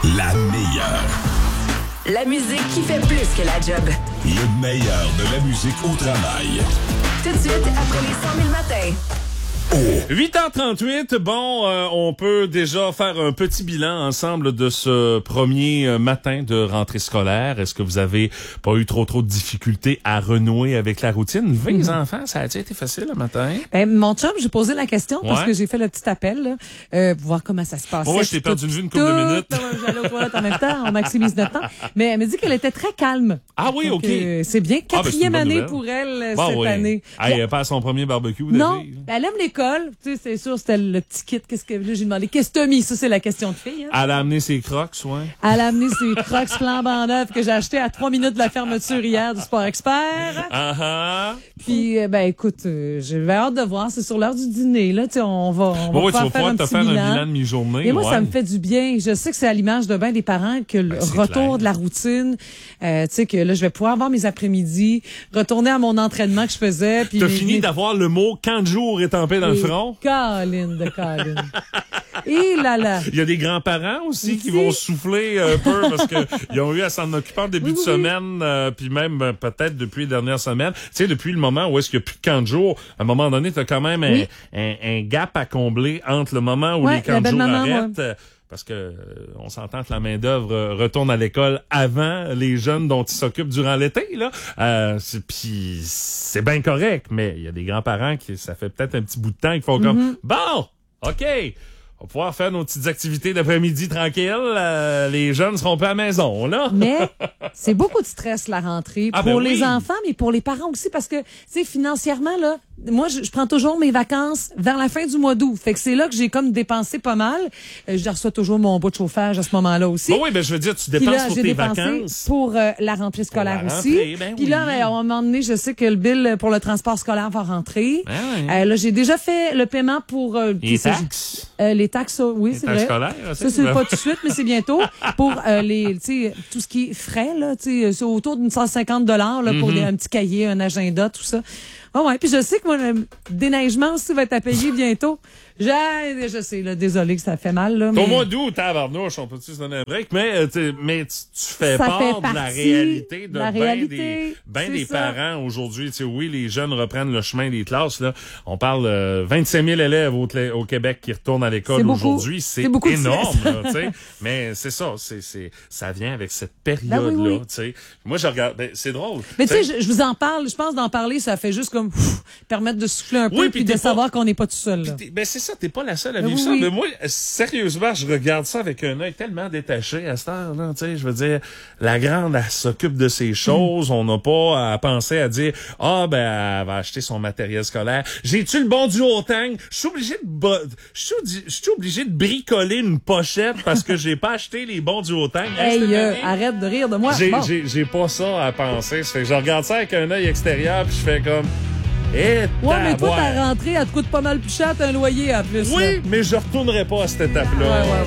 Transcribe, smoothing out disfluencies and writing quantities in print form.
La meilleure. La musique qui fait plus que la job. Le meilleur de la musique au travail. Tout de suite, après les 100 000 matins. 8h38, on peut déjà faire un petit bilan ensemble de ce premier matin de rentrée scolaire. Est-ce que vous avez pas eu trop de difficultés à renouer avec la routine? Les enfants, ça a-t-il été facile le matin? Mon chum, j'ai posé la question parce que j'ai fait le petit appel pour voir comment ça se passait. Moi, je t'ai perdu de vue une couple de minutes. J'allais aux toilettes en même temps, on maximise notre temps. Mais elle m'a dit qu'elle était très calme. Ah oui, donc, OK. C'est bien. Quatrième année nouvelle pour elle cette année. Elle n'a pas son premier barbecue, Non, David. elle aime l'école. Tu sais, c'est sûr, c'était le petit kit. Qu'est-ce que là, j'ai demandé? Qu'est-ce que t'as mis? Ça, c'est la question de fille. Hein? Elle a amené ses crocs, ouais. Elle a amené ses crocs flambant neufs que j'ai achetés à 3 minutes de la fermeture hier du Sport Expert. Puis, écoute, j'ai hâte de voir. C'est sur l'heure du dîner, là. Tu sais, on va tu vas pouvoir te faire un bilan de mi-journée. Et moi, ça me fait du bien. Je sais que c'est à l'image de bien des parents que le retour de la routine, tu sais, que là, je vais pouvoir avoir mes après-midi, retourner à mon entraînement que je faisais. Puis t'as fini d'avoir le mot « quand de jour étampé dans le front ». Colin de Colin. Et là. Il y a des grands-parents aussi qui vont souffler un peu parce que ils ont eu à s'en occuper en début de semaine, puis même peut-être depuis les dernières semaines. Tu sais, depuis le moment où est-ce qu'il n'y a plus de camp de jour, à un moment donné, t'as quand même un gap à combler entre le moment où les camps de jour arrêtent. Parce que on s'entend que la main-d'œuvre retourne à l'école avant les jeunes dont ils s'occupent durant l'été, là. Puis c'est bien correct, mais il y a des grands-parents qui ça fait peut-être un petit bout de temps qu'ils font comme bon, OK. On va pouvoir faire nos petites activités d'après-midi tranquilles. Les jeunes seront pas à la maison, là. Mais c'est beaucoup de stress, la rentrée, pour les enfants, mais pour les parents aussi, parce que, tu sais, financièrement, là, moi, je prends toujours mes vacances vers la fin du mois d'août. Fait que c'est là que j'ai comme dépensé pas mal. Je reçois toujours mon bout de chauffage à ce moment-là aussi. Oui, je veux dire, tu dépenses pour tes vacances. Pour la rentrée scolaire aussi. Puis là, à un moment donné, je sais que le bill pour le transport scolaire va rentrer. Là, j'ai déjà fait le paiement pour... les taxes? Les taxes, oui, c'est vrai. Scolaires, ça, c'est pas tout de suite, mais c'est bientôt. Pour tout ce qui est frais, là, c'est autour d'une 150 $ là, pour un petit cahier, un agenda, tout ça. Puis je sais que moi, le déneigement aussi va être à payer bientôt. Je sais, là, désolé que ça fait mal, là. Au mois d'août, tabarnouche, on peut-tu se donner un break? Mais tu fais part de la réalité de ben des parents aujourd'hui. Tu sais, oui, les jeunes reprennent le chemin des classes, là. On parle 25 000 élèves au Québec qui retournent à l'école aujourd'hui. C'est énorme, là, tu sais. Mais c'est ça, ça vient avec cette période-là, tu sais. Moi, je regarde, c'est drôle. Mais tu sais, je vous en parle, je pense d'en parler, ça fait juste comme permettre de souffler un peu puis de savoir qu'on n'est pas tout seul, là. C'est ça, t'es pas la seule à vivre ça. Mais moi, sérieusement, je regarde ça avec un œil tellement détaché à cette heure-là. Tu sais, je veux dire, la grande, elle s'occupe de ses choses. On n'a pas à penser à dire, elle va acheter son matériel scolaire. J'ai-tu le bon duotang? Je suis obligé de bricoler une pochette parce que j'ai pas acheté les bons duotang. Arrête de rire de moi. J'ai pas ça à penser. Ça fait que je regarde ça avec un œil extérieur puis je fais comme, mais toi, ta rentrée, elle te coûte pas mal plus cher, t'as un loyer en plus. Oui, mais je retournerai pas à cette étape-là.